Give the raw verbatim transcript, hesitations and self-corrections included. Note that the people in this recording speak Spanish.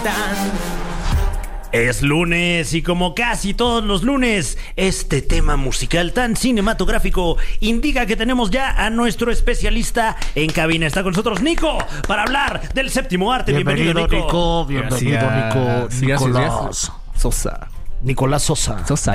Es lunes y como casi todos los lunes, este tema musical tan cinematográfico indica que tenemos ya a nuestro especialista en cabina. Está con nosotros Nico para hablar del séptimo arte. Bienvenido, Bienvenido Nico. Nico. Bienvenido, Gracias. Nico. Gracias, Nicolás gracias. Sosa. Nicolás Sosa. Sosa,